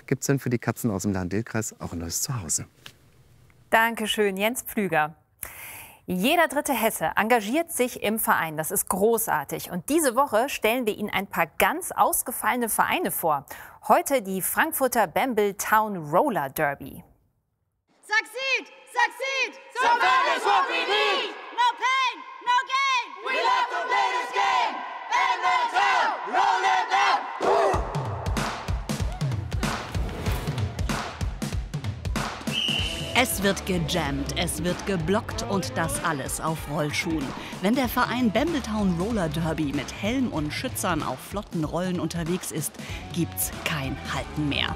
gibt es denn für die Katzen aus dem Lahn-Dill-Kreis auch ein neues Zuhause. Dankeschön, Jens Pflüger. Jeder dritte Hesse engagiert sich im Verein. Das ist großartig. Und diese Woche stellen wir Ihnen ein paar ganz ausgefallene Vereine vor. Heute die Frankfurter Bamble Town Roller Derby. Succeed! Succeed! So that is what we need! No pain, no gain! We love to play this game! Bamble Town, roll it down! Es wird gejammt, es wird geblockt und das alles auf Rollschuhen. Wenn der Verein Bamble Town Roller Derby mit Helm und Schützern auf flotten Rollen unterwegs ist, gibt's kein Halten mehr.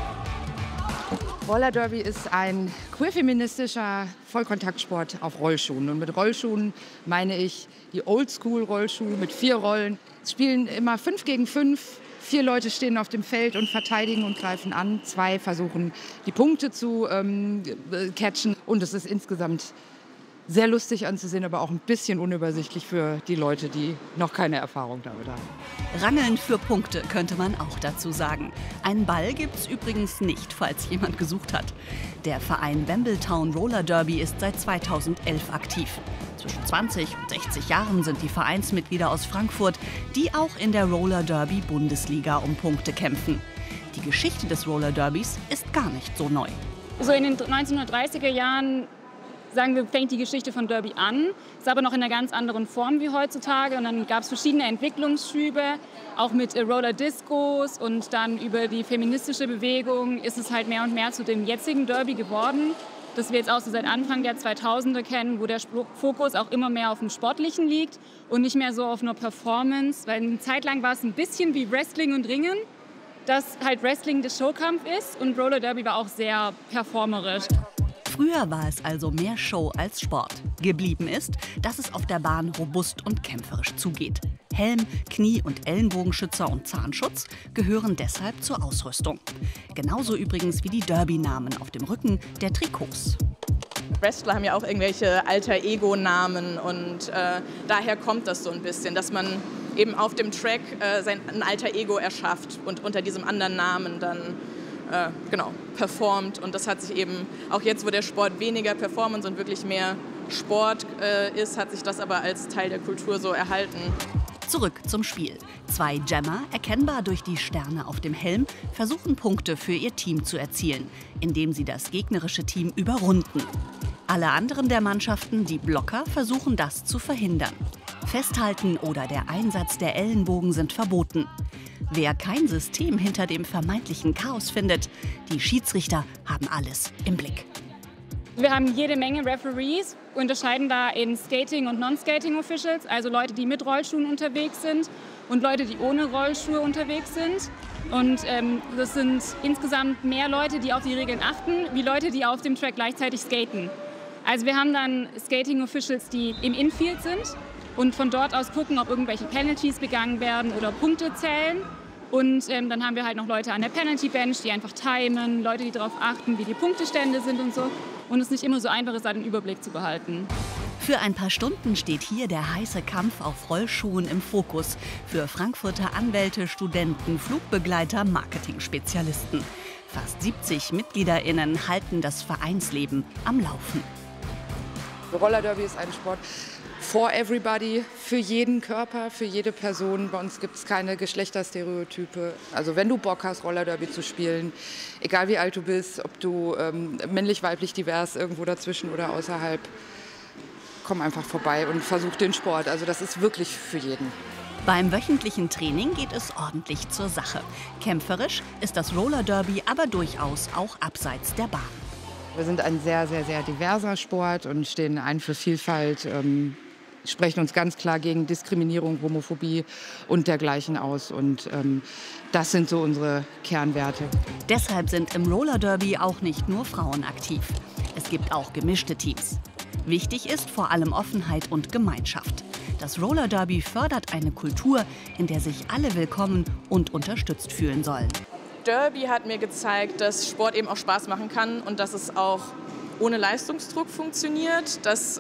Roller Derby ist ein queerfeministischer Vollkontaktsport auf Rollschuhen. Und mit Rollschuhen meine ich die Oldschool-Rollschuhe mit 4 Rollen. Es spielen immer 5 gegen 5. 4 Leute stehen auf dem Feld und verteidigen und greifen an. 2 versuchen, die Punkte zu catchen. Und es ist insgesamt sehr lustig anzusehen, aber auch ein bisschen unübersichtlich für die Leute, die noch keine Erfahrung damit haben. Rangeln für Punkte könnte man auch dazu sagen. Einen Ball gibt's übrigens nicht, falls jemand gesucht hat. Der Verein Bamble Town Roller Derby ist seit 2011 aktiv. Zwischen 20 und 60 Jahren sind die Vereinsmitglieder aus Frankfurt, die auch in der Roller Derby Bundesliga um Punkte kämpfen. Die Geschichte des Roller Derbys ist gar nicht so neu. So in den 1930er Jahren, sagen wir, fängt die Geschichte von Derby an, ist aber noch in einer ganz anderen Form wie heutzutage. Und dann gab es verschiedene Entwicklungsschübe, auch mit Roller Discos, und dann über die feministische Bewegung ist es halt mehr und mehr zu dem jetzigen Derby geworden, das wir jetzt auch so seit Anfang der 2000er kennen, wo der Fokus auch immer mehr auf dem Sportlichen liegt und nicht mehr so auf einer Performance, weil eine Zeit lang war es ein bisschen wie Wrestling und Ringen, dass halt Wrestling der Showkampf ist und Roller Derby war auch sehr performerisch. Früher war es also mehr Show als Sport. Geblieben ist, dass es auf der Bahn robust und kämpferisch zugeht. Helm, Knie- und Ellenbogenschützer und Zahnschutz gehören deshalb zur Ausrüstung. Genauso übrigens wie die Derby-Namen auf dem Rücken der Trikots. Wrestler haben ja auch irgendwelche Alter-Ego-Namen und daher kommt das so ein bisschen, dass man eben auf dem Track ein Alter-Ego erschafft und unter diesem anderen Namen dann performt. Und das hat sich eben, auch jetzt, wo der Sport weniger Performance und wirklich mehr Sport ist, hat sich das aber als Teil der Kultur so erhalten. Zurück zum Spiel. 2 Jammer, erkennbar durch die Sterne auf dem Helm, versuchen Punkte für ihr Team zu erzielen, indem sie das gegnerische Team überrunden. Alle anderen der Mannschaften, die Blocker, versuchen das zu verhindern. Festhalten oder der Einsatz der Ellenbogen sind verboten. Wer kein System hinter dem vermeintlichen Chaos findet, die Schiedsrichter haben alles im Blick. Wir haben jede Menge Referees, unterscheiden da in Skating- und Non-Skating-Officials, also Leute, die mit Rollschuhen unterwegs sind und Leute, die ohne Rollschuhe unterwegs sind. Und das sind insgesamt mehr Leute, die auf die Regeln achten, wie Leute, die auf dem Track gleichzeitig skaten. Also wir haben dann Skating-Officials, die im Infield sind und von dort aus gucken, ob irgendwelche Penalties begangen werden oder Punkte zählen. Und dann haben wir halt noch Leute an der Penalty-Bench, die einfach timen, Leute, die darauf achten, wie die Punktestände sind und so. Und es nicht immer so einfach ist, da den Überblick zu behalten. Für ein paar Stunden steht hier der heiße Kampf auf Rollschuhen im Fokus. Für Frankfurter Anwälte, Studenten, Flugbegleiter, Marketing-Spezialisten. Fast 70 MitgliederInnen halten das Vereinsleben am Laufen. Roller Derby ist ein Sport for everybody, für jeden Körper, für jede Person. Bei uns gibt es keine Geschlechterstereotype. Also wenn du Bock hast, Roller Derby zu spielen, egal wie alt du bist, ob du männlich, weiblich, divers, irgendwo dazwischen oder außerhalb, komm einfach vorbei und versuch den Sport. Also das ist wirklich für jeden. Beim wöchentlichen Training geht es ordentlich zur Sache. Kämpferisch ist das Roller Derby aber durchaus auch abseits der Bahn. Wir sind ein sehr, sehr, sehr diverser Sport und stehen ein für Vielfalt, sprechen uns ganz klar gegen Diskriminierung, Homophobie und dergleichen aus. Und das sind so unsere Kernwerte. Deshalb sind im Roller Derby auch nicht nur Frauen aktiv. Es gibt auch gemischte Teams. Wichtig ist vor allem Offenheit und Gemeinschaft. Das Roller Derby fördert eine Kultur, in der sich alle willkommen und unterstützt fühlen sollen. Derby hat mir gezeigt, dass Sport eben auch Spaß machen kann und dass es auch ohne Leistungsdruck funktioniert, dass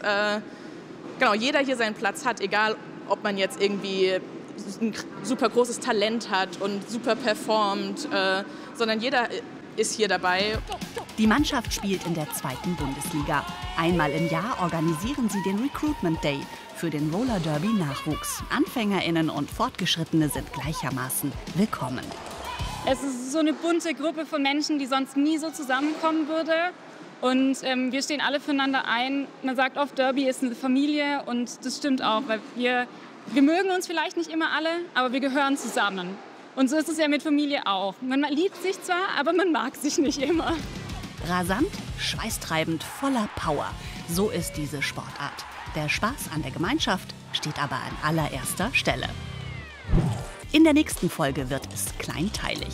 jeder hier seinen Platz hat, egal ob man jetzt irgendwie ein super großes Talent hat und super performt, sondern jeder ist hier dabei. Die Mannschaft spielt in der 2. Bundesliga. Einmal im Jahr organisieren sie den Recruitment Day für den Roller Derby Nachwuchs. AnfängerInnen und Fortgeschrittene sind gleichermaßen willkommen. Es ist so eine bunte Gruppe von Menschen, die sonst nie so zusammenkommen würde. Und wir stehen alle füreinander ein. Man sagt oft, Derby ist eine Familie und das stimmt auch, weil wir mögen uns vielleicht nicht immer alle, aber wir gehören zusammen. Und so ist es ja mit Familie auch. Man liebt sich zwar, aber man mag sich nicht immer. Rasant, schweißtreibend, voller Power. So ist diese Sportart. Der Spaß an der Gemeinschaft steht aber an allererster Stelle. In der nächsten Folge wird es kleinteilig.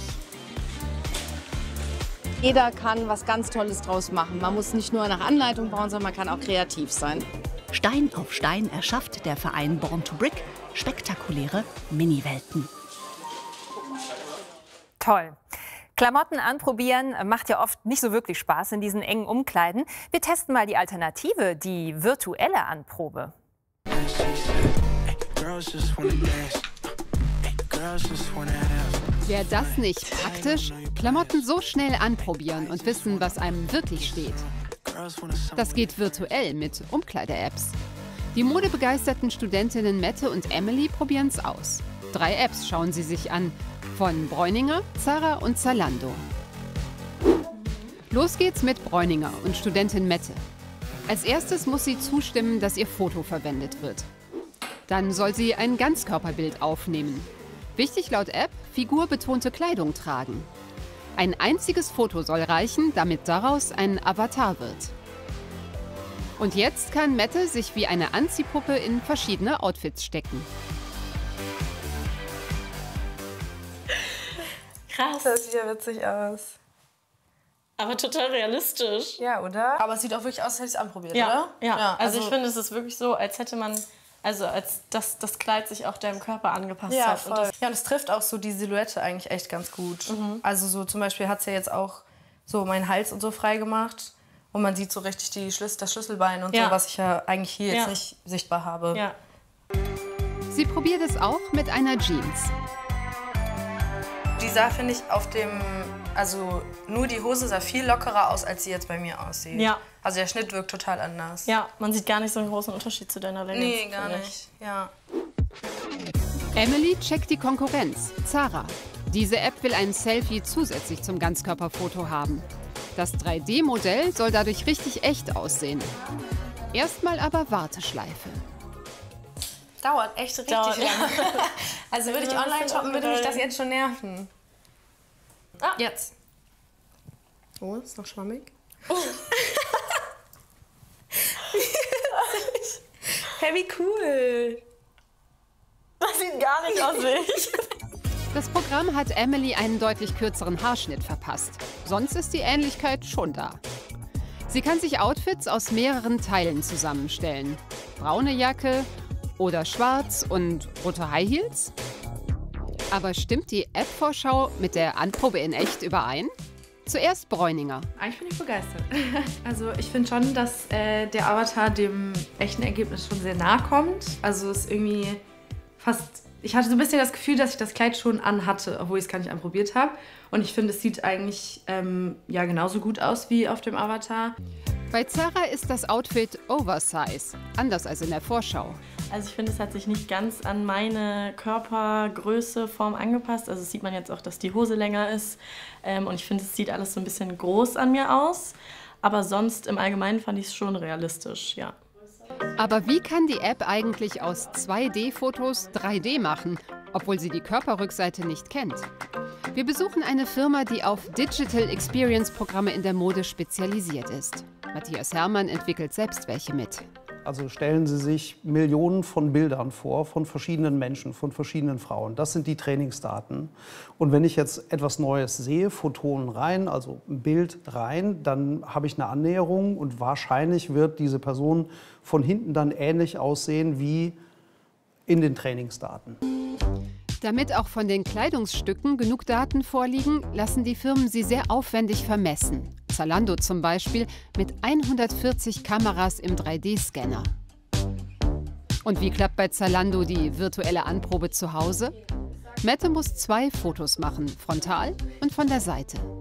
Jeder kann was ganz Tolles draus machen. Man muss nicht nur nach Anleitung bauen, sondern man kann auch kreativ sein. Stein auf Stein erschafft der Verein Born to Brick spektakuläre Mini-Welten. Toll. Klamotten anprobieren macht ja oft nicht so wirklich Spaß in diesen engen Umkleiden. Wir testen mal die Alternative, die virtuelle Anprobe. Wäre das nicht praktisch? Klamotten so schnell anprobieren und wissen, was einem wirklich steht. Das geht virtuell mit Umkleide-Apps. Die modebegeisterten Studentinnen Mette und Emily probieren es aus. 3 Apps schauen sie sich an. Von Bräuninger, Zara und Zalando. Los geht's mit Bräuninger und Studentin Mette. Als erstes muss sie zustimmen, dass ihr Foto verwendet wird. Dann soll sie ein Ganzkörperbild aufnehmen. Wichtig laut App, figurbetonte Kleidung tragen. Ein einziges Foto soll reichen, damit daraus ein Avatar wird. Und jetzt kann Mette sich wie eine Anziehpuppe in verschiedene Outfits stecken. Krass. Das sieht ja witzig aus. Aber total realistisch. Ja, oder? Aber es sieht auch wirklich aus, als hätte ich es anprobiert, ja, oder? Ja, also ich finde, es ist wirklich so, als hätte man, also als das Kleid sich auch deinem Körper angepasst hat. Voll. Und es trifft auch so die Silhouette eigentlich echt ganz gut. Also so zum Beispiel hat es ja jetzt auch so meinen Hals und so frei gemacht. Und man sieht so richtig das Schlüsselbein und so, was ich ja eigentlich hier jetzt nicht sichtbar habe. Ja. Sie probiert es auch mit einer Jeans. Die sah, finde ich, also nur die Hose sah viel lockerer aus, als sie jetzt bei mir aussieht. Ja. Also der Schnitt wirkt total anders. Ja, man sieht gar nicht so einen großen Unterschied zu deiner Länge. Nee, gar nicht. Ja. Emily checkt die Konkurrenz, Zara. Diese App will ein Selfie zusätzlich zum Ganzkörperfoto haben. Das 3D-Modell soll dadurch richtig echt aussehen. Erstmal aber Warteschleife. Dauert echt richtig lange. Also würde ich online shoppen, würde mich das jetzt schon nerven. Ah. Jetzt. Oh, ist noch schwammig. Oh. Hey, wie cool. Das sieht gar nicht aus wie ich. Das Programm hat Emily einen deutlich kürzeren Haarschnitt verpasst. Sonst ist die Ähnlichkeit schon da. Sie kann sich Outfits aus mehreren Teilen zusammenstellen. Braune Jacke oder schwarz und rote High Heels? Aber stimmt die App-Vorschau mit der Anprobe in echt überein? Zuerst Bräuninger. Eigentlich bin ich begeistert. Also ich finde schon, dass der Avatar dem echten Ergebnis schon sehr nahe kommt. Also es ist irgendwie fast... Ich hatte so ein bisschen das Gefühl, dass ich das Kleid schon anhatte, obwohl ich es gar nicht anprobiert habe. Und ich finde, es sieht eigentlich ja, genauso gut aus wie auf dem Avatar. Bei Zara ist das Outfit Oversize, anders als in der Vorschau. Also ich finde, es hat sich nicht ganz an meine Körpergröße, Form angepasst. Also das sieht man jetzt auch, dass die Hose länger ist. Und ich finde, es sieht alles so ein bisschen groß an mir aus. Aber sonst im Allgemeinen fand ich es schon realistisch, ja. Aber wie kann die App eigentlich aus 2D-Fotos 3D machen, obwohl sie die Körperrückseite nicht kennt? Wir besuchen eine Firma, die auf Digital Experience-Programme in der Mode spezialisiert ist. Matthias Hermann entwickelt selbst welche mit. Also stellen Sie sich Millionen von Bildern vor, von verschiedenen Menschen, von verschiedenen Frauen. Das sind die Trainingsdaten. Und wenn ich jetzt etwas Neues sehe, Photonen rein, also ein Bild rein, dann habe ich eine Annäherung und wahrscheinlich wird diese Person von hinten dann ähnlich aussehen wie in den Trainingsdaten. Damit auch von den Kleidungsstücken genug Daten vorliegen, lassen die Firmen sie sehr aufwendig vermessen. Zalando zum Beispiel mit 140 Kameras im 3D-Scanner. Und wie klappt bei Zalando die virtuelle Anprobe zu Hause? Mette muss 2 Fotos machen, frontal und von der Seite.